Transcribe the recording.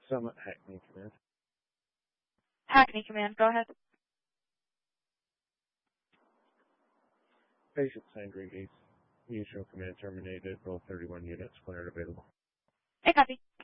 Summit Hackney Command. Hackney Command, go ahead. Patient Sangre East. Mutual command terminated. Roll 31 units. Cleared available. Hey, copy.